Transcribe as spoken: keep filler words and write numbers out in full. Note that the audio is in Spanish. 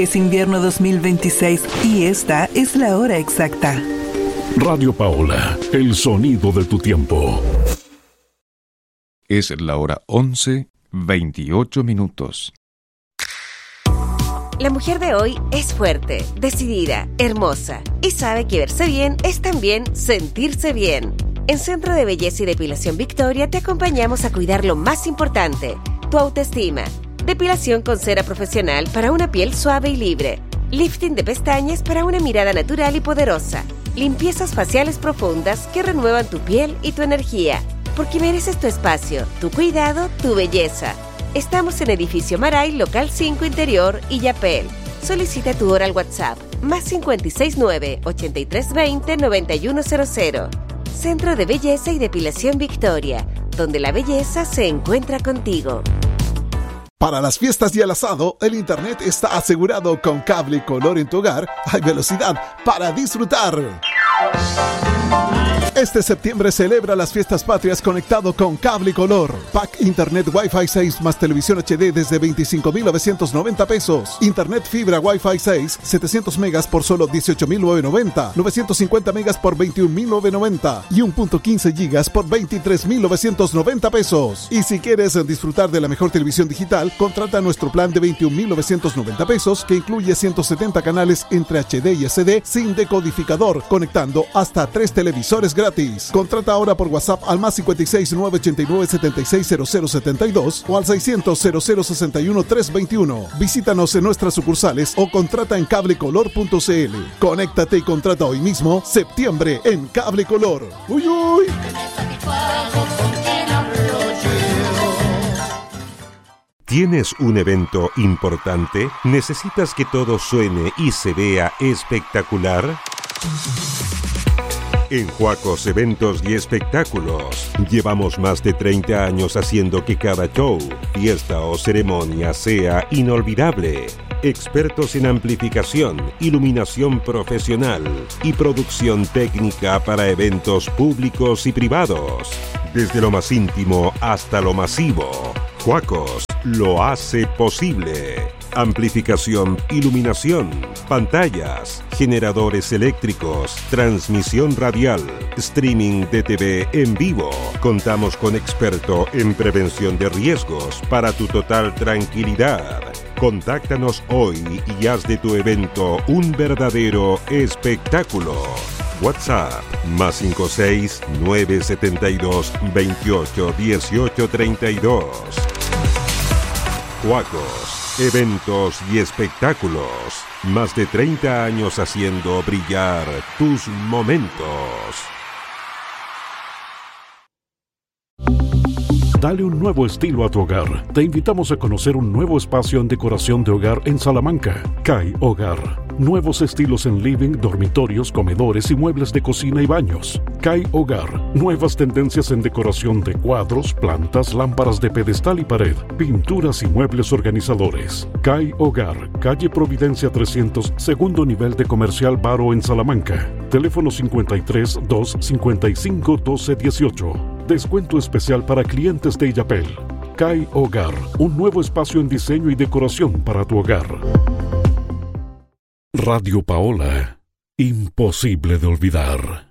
Es invierno dos mil veintiséis y esta es la hora exacta. Radio Paola, el sonido de tu tiempo. Es la hora once, veintiocho minutos. La mujer de hoy es fuerte, decidida, hermosa y sabe que verse bien es también sentirse bien. En Centro de Belleza y Depilación Victoria te acompañamos a cuidar lo más importante, tu autoestima. Depilación con cera profesional para una piel suave y libre. Lifting de pestañas para una mirada natural y poderosa. Limpiezas faciales profundas que renuevan tu piel y tu energía. Porque mereces tu espacio, tu cuidado, tu belleza. Estamos en Edificio Maray, Local cinco Interior y Yapel. Solicita tu hora al WhatsApp, más cinco seis nueve, ochenta y tres veinte, noventa y uno cero cero. Centro de Belleza y Depilación Victoria, donde la belleza se encuentra contigo. Para las fiestas y el asado, el internet está asegurado con Cable Color en tu hogar. Hay velocidad para disfrutar. Este septiembre celebra las fiestas patrias conectado con Cable Color. Pack Internet Wi-Fi seis más televisión H D desde veinticinco mil novecientos noventa pesos. Internet fibra Wi-Fi seis, setecientos megas por solo dieciocho mil novecientos noventa. novecientos cincuenta megas por veintiún mil novecientos noventa. Y uno punto quince gigas por veintitrés mil novecientos noventa pesos. Y si quieres disfrutar de la mejor televisión digital, contrata nuestro plan de veintiún mil novecientos noventa pesos que incluye ciento setenta canales entre H D y S D sin decodificador, conectando hasta tres televisores gratis. Contrata ahora por WhatsApp al más cinco seis nueve ocho nueve siete seis cero cero siete dos o al seiscientos cero cero sesenta y uno trescientos veintiuno. Visítanos en nuestras sucursales o contrata en cablecolor punto c l. Conéctate y contrata hoy mismo, septiembre en Cable Color. ¡Uy, uy! ¿Tienes un evento importante? ¿Necesitas que todo suene y se vea espectacular? En Huacos Eventos y Espectáculos llevamos más de treinta años haciendo que cada show, fiesta o ceremonia sea inolvidable. Expertos en amplificación, iluminación profesional y producción técnica para eventos públicos y privados. Desde lo más íntimo hasta lo masivo, Huacos lo hace posible. Amplificación, iluminación, pantallas, generadores eléctricos, transmisión radial, streaming de T V en vivo. Contamos con experto en prevención de riesgos para tu total tranquilidad. Contáctanos hoy y haz de tu evento un verdadero espectáculo. WhatsApp más cinco seis nueve siete dos veintiocho dieciocho treinta y dos. Huacos Eventos y Espectáculos. Más de treinta años haciendo brillar tus momentos. Dale un nuevo estilo a tu hogar. Te invitamos a conocer un nuevo espacio en decoración de hogar en Salamanca. C A I Hogar. Nuevos estilos en living, dormitorios, comedores y muebles de cocina y baños. C A I Hogar. Nuevas tendencias en decoración de cuadros, plantas, lámparas de pedestal y pared, pinturas y muebles organizadores. C A I Hogar. Calle Providencia trescientos, segundo nivel de Comercial Baro en Salamanca. Teléfono cincuenta y tres, dos cincuenta y cinco, doce dieciocho. Descuento especial para clientes de Yapel. C A I Hogar. Un nuevo espacio en diseño y decoración para tu hogar. Radio Paola. Imposible de olvidar.